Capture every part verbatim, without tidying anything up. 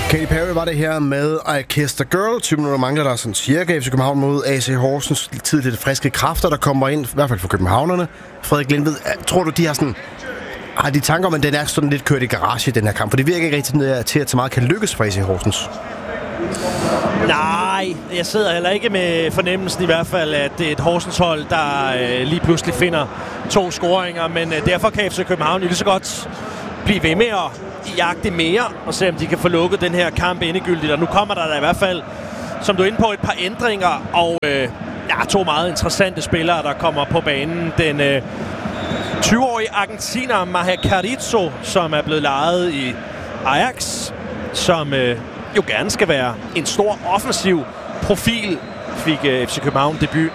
Katy Perry var det her med I Kissed a Girl. tyve minutter mangler der sådan cirka F C København mod A C Horsens. Tidligt friske kræfter, der kommer ind, i hvert fald for københavnerne. Frederik Lindved, tror du, de har sådan... Har de tanker om, at den er sådan lidt kørt i garage i den her kamp? For det virker ikke rigtig til, at så meget kan lykkes for A C Horsens. Nej, jeg sidder heller ikke med fornemmelsen i hvert fald, at det er et Horsens-hold, der øh, lige pludselig finder to scoringer. Men øh, derfor kan F C København jo lige så godt blive ved med at jagte mere og se, om de kan få lukket den her kamp endegyldigt. Og nu kommer der da i hvert fald, som du er inde på, et par ændringer. Og øh, ja, to meget interessante spillere, der kommer på banen. Den øh, tyve-årige argentiner Maher Carrizo, som er blevet lejet i Ajax, som... Øh, jo gerne skal være en stor offensiv profil, fik uh, F C København debut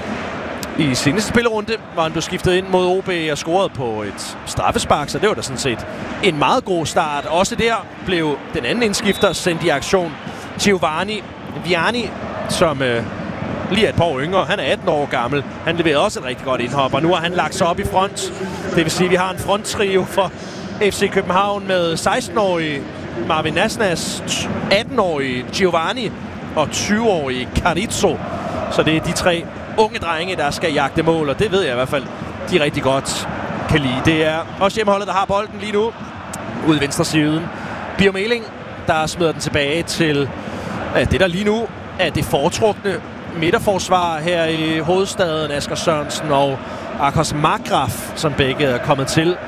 i seneste spillerunde, hvor han blev skiftet ind mod O B og scorede på et straffespark, så det var da sådan set en meget god start. Også der blev den anden indskifter sendt i aktion, Giovanni Viani, som uh, lige er et par år yngre. Han er atten år gammel. Han leverede også et rigtig godt indhop, og nu har han lagt sig op i front. Det vil sige, at vi har en fronttrio for F C København med seksten-årige Marvin Nasnas, atten-årige Giovanni og tyve-årige Carrizo. Så det er de tre unge drenge, der skal jagte mål, og det ved jeg i hvert fald, de rigtig godt kan lide. Det er også hjemmeholdet, der har bolden lige nu ude i venstre siden. Bio Meling, der smider den tilbage til ja, det, der lige nu er det foretrukne midterforsvar her i hovedstaden. Asger Sørensen og Akos Markgraf, som begge er kommet til.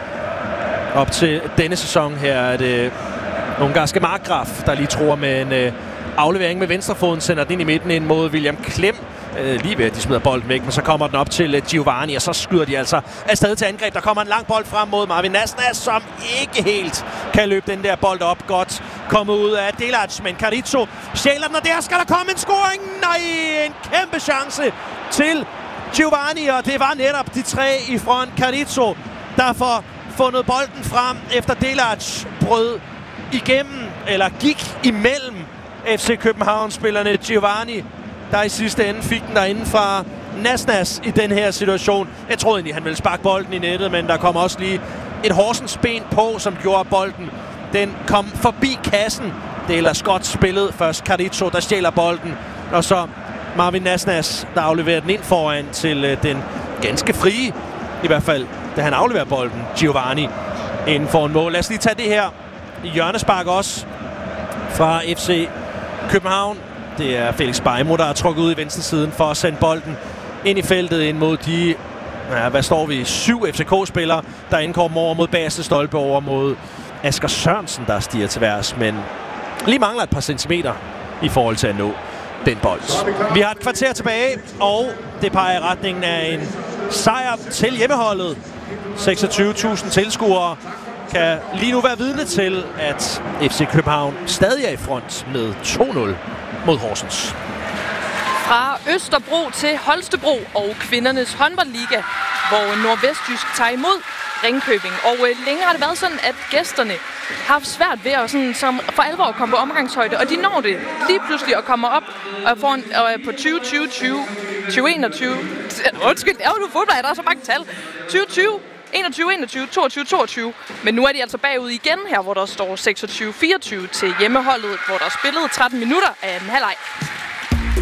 Op til denne sæson her er det ungarske Markgraf, der lige tror med en øh, aflevering med venstrefoden, sender den ind i midten ind mod William Klem. Øh, lige ved at de smider bolden væk, men så kommer den op til øh, Giovanni, og så skyder de altså afsted til angreb. Der kommer en lang bold frem mod Marvin Nasnas, som ikke helt kan løbe den der bold op godt. Kommer ud af Delac, men Carrizo stjæler den, og der skal der komme en scoring. Nej, en kæmpe chance til Giovanni, og det var netop de tre i front. Carrizo, der får fundet bolden frem efter Delac brød igennem, eller gik imellem F C København-spillerne. Giovanni, der i sidste ende fik den derinde fra Nasnas i den her situation. Jeg troede egentlig, han ville sparke bolden i nettet, men der kom også lige et Horsens ben på, som gjorde bolden. Den kom forbi kassen. Det er ellers godt spillet. Først Carrizo, der stjæler bolden, og så Marvin Nasnas, der afleverer den ind foran til øh, den ganske frie, i hvert fald, da han afleverer bolden, Giovanni, inden for en mål. Lad os lige tage det her hjørnespark også fra F C København. Det er Felix Beimo, der er trukket ud i venstre siden for at sende bolden ind i feltet ind mod de, ja, hvad står vi, syv F C K-spillere, der indkommer over mod bagerste stolpe, over mod Asger Sørensen, der stiger til værs, men lige mangler et par centimeter i forhold til at nå den bold. Vi har et kvarter tilbage, og det peger i retningen af en sejr til hjemmeholdet. seksogtyve tusind tilskuere kan lige nu være vidne til, at F C København stadig er i front med to nul mod Horsens. Fra Østerbro til Holstebro og kvindernes håndboldliga, hvor Nordvestjysk tager imod Ringkøbing. Og øh, længe har det været sådan, at gæsterne har haft svært ved at sådan, som for alvor at komme på omgangshøjde, og de når det lige pludselig at komme op og få en, øh, på tyve tyve tyve, tyve enogtyve. Undskyld, det er jo fodbold, der er så mange tal. tyve tyve, enogtyve enogtyve, toogtyve toogtyve. Men nu er de altså bagud igen her, hvor der står seksogtyve fireogtyve til hjemmeholdet, hvor der er spillet tretten minutter af en halvleg.